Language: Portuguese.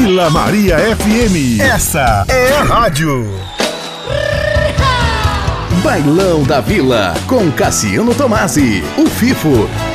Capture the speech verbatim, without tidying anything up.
Vila Maria F M. Essa é a rádio. Bailão da Vila, com Cassiano Tomasi, o Fifo.